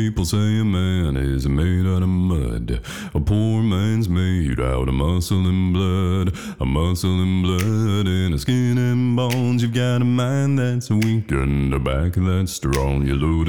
People say a man is made out of mud. A poor man's made out of muscle and blood. A muscle and blood and a skin and bones. You've got a mind that's weak and a back that's strong. You load